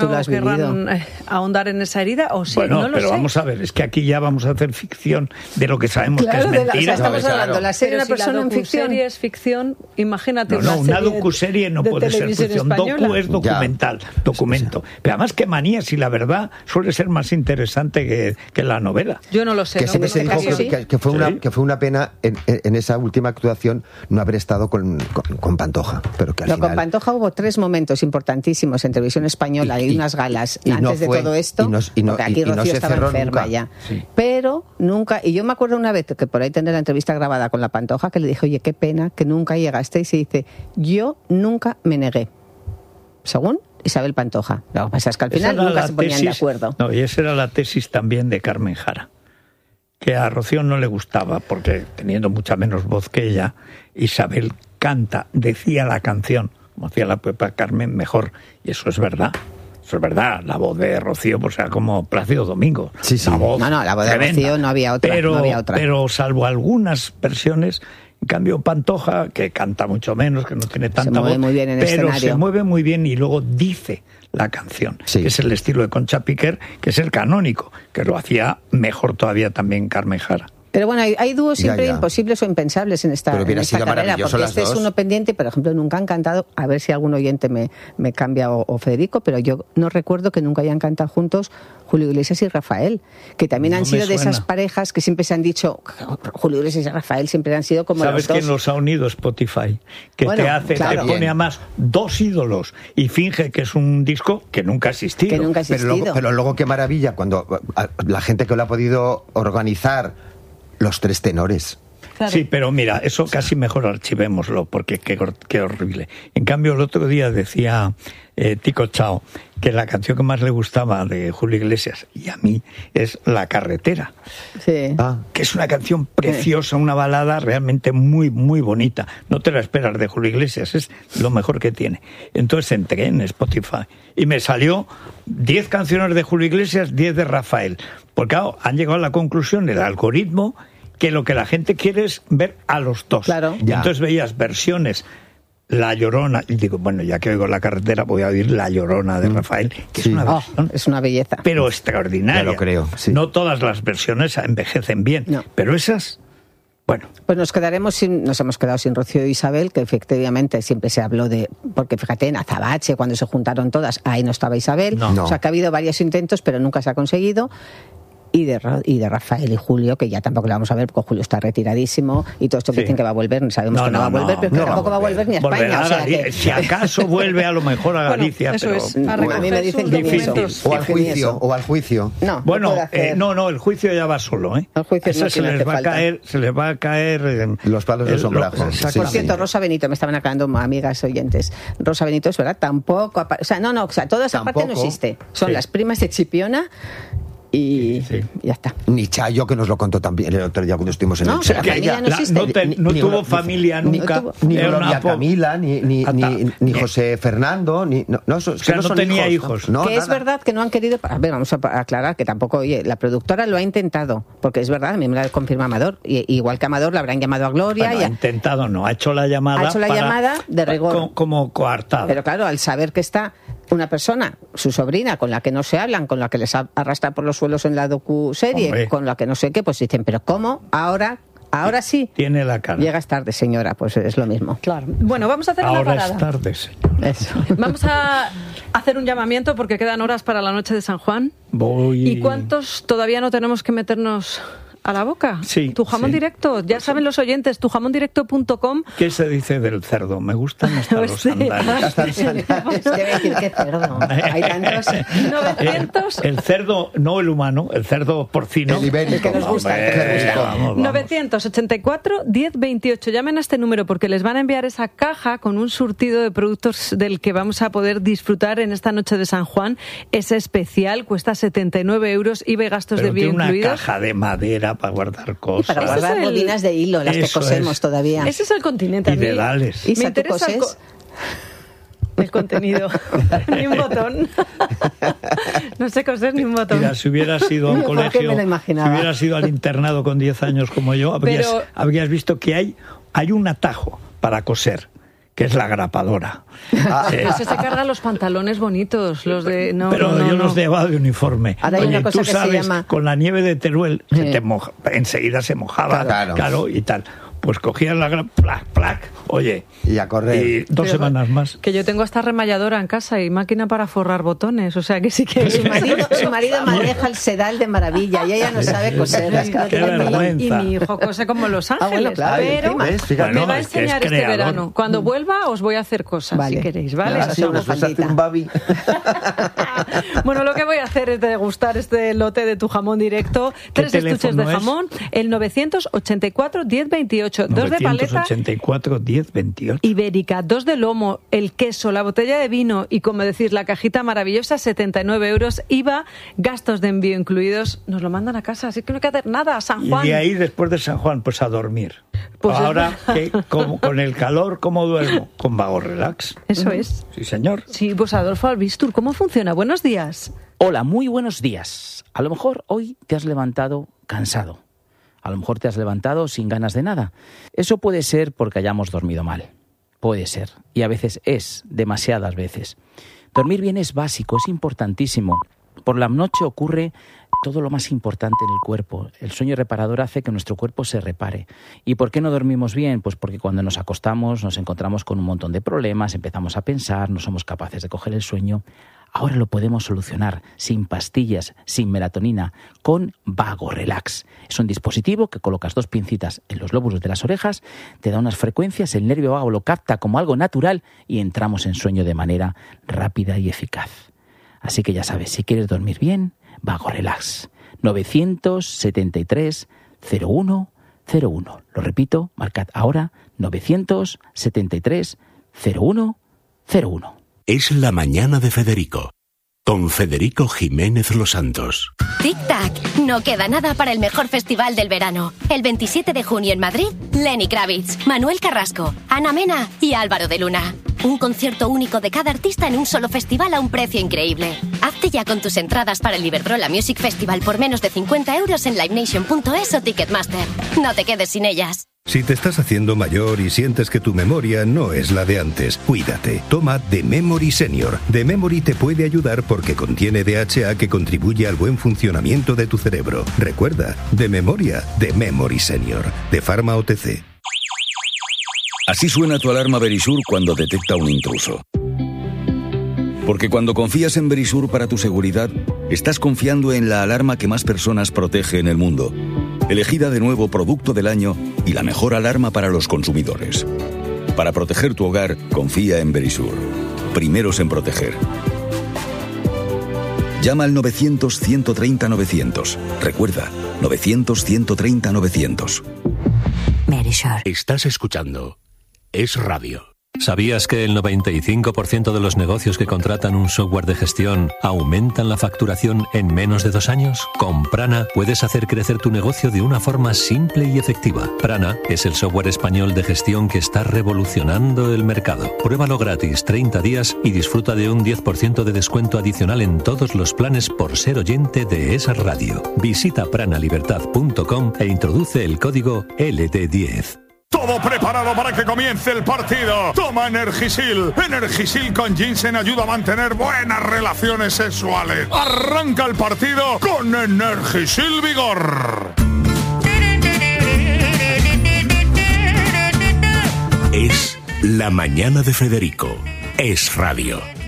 querrán ahondar en esa herida, o sí, bueno, no lo pero sé. Vamos a ver, es que aquí ya vamos a hacer ficción de lo que sabemos que es mentira. Estamos hablando de la serie, una persona en ficción es ficción, imagínate una docuserie no puede ser ficción, docu es documental, documento. Pero además, qué manía, si la verdad suele ser más interesante que la novela. Yo no lo sé. Que siempre se dijo que fue una pena en esa última actuación no haber estado con Pantoja, pero que al final... Con Pantoja hubo 3 momentos importantísimos en Televisión Española y unas galas antes de todo esto, porque aquí Rocío estaba enferma ya. Sí. Pero nunca, y yo me acuerdo una vez que por ahí tendré la entrevista grabada con la Pantoja, que le dije, oye, qué pena que nunca llegasteis, y dice, yo nunca me negué, según Isabel Pantoja. Lo que pasa es que al final nunca se ponían de acuerdo. No, y esa era la tesis también de Carmen Jara, que a Rocío no le gustaba, porque teniendo mucha menos voz que ella, Isabel canta, decía la canción, como hacía la propia Carmen, mejor, y eso es verdad. Eso es verdad, la voz de Rocío pues era como Plácido Domingo. Sí. La voz de Rocío no había otra. Pero salvo algunas versiones, en cambio Pantoja, que canta mucho menos, que no tiene tanta voz, muy bien en el escenario. Se mueve muy bien y luego dice la canción, que es el estilo de Concha Piquer, que es el canónico, que lo hacía mejor todavía también Carmen Jara. Pero bueno, hay dúos siempre imposibles o impensables en esta carrera, porque este es uno pendiente, por ejemplo, nunca han cantado, a ver si algún oyente me cambia o Federico, pero yo no recuerdo que nunca hayan cantado juntos Julio Iglesias y Rafael, que también han sido de esas parejas que siempre se han dicho, Julio Iglesias y Rafael siempre han sido como los dos. ¿Sabes quién los ha unido? Spotify, que te pone a más 2 ídolos y finge que es un disco que nunca ha existido. Pero luego qué maravilla cuando la gente que lo ha podido organizar, los 3 tenores. Claro. Sí, pero mira, eso casi mejor archivémoslo, porque qué horrible. En cambio, el otro día decía Tico Chao que la canción que más le gustaba de Julio Iglesias, y a mí, es La Carretera. Sí. Que es una canción preciosa, una balada realmente muy, muy bonita. No te la esperas de Julio Iglesias, es lo mejor que tiene. Entonces entré en Spotify y me salió 10 canciones de Julio Iglesias, 10 de Rafael. Porque claro, han llegado a la conclusión, el algoritmo, que lo que la gente quiere es ver a los dos. Claro. Entonces veías versiones, La Llorona, y digo, bueno, ya que oigo La Carretera voy a oír La Llorona de Rafael, que es una versión, es una belleza, pero extraordinaria. Ya lo creo, sí. No todas las versiones envejecen bien, pero esas, bueno. Pues nos hemos quedado sin Rocío e Isabel, que efectivamente siempre se habló de, porque fíjate, en Azabache, cuando se juntaron todas, ahí no estaba Isabel, o sea que ha habido varios intentos, pero nunca se ha conseguido. Y de Rafael y Julio, que ya tampoco lo vamos a ver porque Julio está retiradísimo y todo esto que dicen que va a volver, sabemos que no va a volver, pero que tampoco va a volver ni a España. Si acaso vuelve a lo mejor a Galicia, bueno, pero a mí me dicen que difícil. O al juicio. No, bueno, no, el juicio ya va solo, ¿eh? El juicio eso se les va a caer los palos del sombrajo. Por cierto, Rosa Benito, me estaban aclarando amigas oyentes. Rosa Benito es verdad, tampoco, toda esa parte no existe. Son las primas de Chipiona. Y ya está. Ni Chayo, que nos lo contó también el otro día cuando estuvimos en el familia no existe. No tuvo familia nunca. Ni Gloria Camila, ni José Fernando, no tenía hijos. Que es verdad que no han querido. A ver, vamos a aclarar que tampoco, oye, la productora lo ha intentado, porque es verdad, a mí me lo confirma Amador. Igual que Amador, le habrán llamado a Gloria. Bueno, ha intentado, no, ha hecho la llamada. Ha hecho la llamada de rigor. Como coartada. Pero claro, al saber que está una persona, su sobrina, con la que no se hablan, con la que les arrastra por los suelos en la docuserie, con la que no sé qué, pues dicen, pero ¿cómo? Ahora sí. Tiene la cara. Llegas tarde, señora, pues es lo mismo. Claro. Bueno, vamos a hacer una parada. Ahora es tarde, señora. Eso. Vamos a hacer un llamamiento porque quedan horas para la noche de San Juan. ¿Y cuántos todavía no tenemos que meternos a la boca? Sí. Tu jamón directo, ya saben los oyentes, tujamondirecto.com. ¿Qué se dice del cerdo? Me gustan hasta los sandalias. Debe decir que cerdo. Hay tantos. 900. El cerdo, no el humano, el cerdo porcino. El ibérico. El que nos gusta. Vamos. 984 1028. Llamen a este número porque les van a enviar esa caja con un surtido de productos del que vamos a poder disfrutar en esta noche de San Juan. Es especial, cuesta 79 euros, IVA y gastos de envío incluidos. Una caja de madera para guardar cosas. Y para guardar bobinas de hilo, las que cosemos todavía. Ese es el continente. Y dedales. ¿Y me interesa el contenido? Ni un botón. No sé coser ni un botón. Mira, si hubieras ido a un colegio, si hubieras ido al internado con 10 años como yo, habrías visto que hay un atajo para coser, que es la grapadora. Ese se carga los pantalones bonitos, los de... yo los llevaba de uniforme. Oye, tú sabes, con la nieve de Teruel se te enseguida se mojaba, claro, y tal. Pues cogías la plac, oye, y a correr. Y 2 semanas más. Que yo tengo hasta remalladora en casa y máquina para forrar botones, o sea que sí que... Su marido maneja el sedal de maravilla y ella no sabe coser. Qué vergüenza. Y mi hijo cose como Los Ángeles, bueno, claro, pero me va a enseñar este verano. Cuando vuelva os voy a hacer cosas, si queréis, ¿vale? Un babi. Bueno, lo que voy a hacer es degustar este lote de tu jamón directo. 3 estuches de jamón, el 984 1028. 2 de paleta 984 1028. ibérica, 2 de lomo, el queso, la botella de vino y, como decís, la cajita maravillosa, 79 euros, IVA, gastos de envío incluidos. Nos lo mandan a casa, así que no hay que hacer nada. San Juan. Y de ahí, después de San Juan, pues a dormir. Pues ahora, con el calor, ¿cómo duermo? Con Vago Relax. Eso es. Sí, señor. Sí, pues Adolfo Albistur, ¿cómo funciona? Buenos días. Hola, muy buenos días. A lo mejor hoy te has levantado cansado. A lo mejor te has levantado sin ganas de nada. Eso puede ser porque hayamos dormido mal. Puede ser. Y a veces es, demasiadas veces. Dormir bien es básico, es importantísimo. Por la noche ocurre todo lo más importante en el cuerpo. El sueño reparador hace que nuestro cuerpo se repare. ¿Y por qué no dormimos bien? Pues porque cuando nos acostamos nos encontramos con un montón de problemas, empezamos a pensar, no somos capaces de coger el sueño. Ahora lo podemos solucionar sin pastillas, sin melatonina, con Vago Relax. Es un dispositivo que colocas 2 pincitas en los lóbulos de las orejas, te da unas frecuencias, el nervio vago lo capta como algo natural y entramos en sueño de manera rápida y eficaz. Así que ya sabes, si quieres dormir bien, Vago Relax. 973 0101. Lo repito, marcad ahora 973 0101. Es la mañana de Federico, con Federico Jiménez Los Santos. Tic-tac, no queda nada para el mejor festival del verano. El 27 de junio en Madrid, Lenny Kravitz, Manuel Carrasco, Ana Mena y Álvaro de Luna. Un concierto único de cada artista en un solo festival a un precio increíble. Hazte ya con tus entradas para el Iberdrola Music Festival por menos de 50 euros en livenation.es o Ticketmaster. No te quedes sin ellas. Si te estás haciendo mayor y sientes que tu memoria no es la de antes, cuídate. Toma The Memory Senior. The Memory te puede ayudar porque contiene DHA que contribuye al buen funcionamiento de tu cerebro. Recuerda, de memoria, The Memory Senior, de Pharma OTC. Así suena tu alarma Verisur cuando detecta un intruso. Porque cuando confías en Verisur para tu seguridad, estás confiando en la alarma que más personas protege en el mundo. Elegida de nuevo Producto del Año y la mejor alarma para los consumidores. Para proteger tu hogar, confía en Verisur. Primeros en proteger. Llama al 900-130-900. Recuerda, 900-130-900. Verisur. Estás escuchando Es Radio. ¿Sabías que el 95% de los negocios que contratan un software de gestión aumentan la facturación en menos de 2 años? Con Prana puedes hacer crecer tu negocio de una forma simple y efectiva. Prana es el software español de gestión que está revolucionando el mercado. Pruébalo gratis 30 días y disfruta de un 10% de descuento adicional en todos los planes por ser oyente de Es Radio. Visita pranalibertad.com e introduce el código LT10. Todo preparado para que comience el partido. Toma Energisil. Energisil con ginseng ayuda a mantener buenas relaciones sexuales. Arranca el partido con Energisil Vigor. Es la mañana de Federico. Es Radio.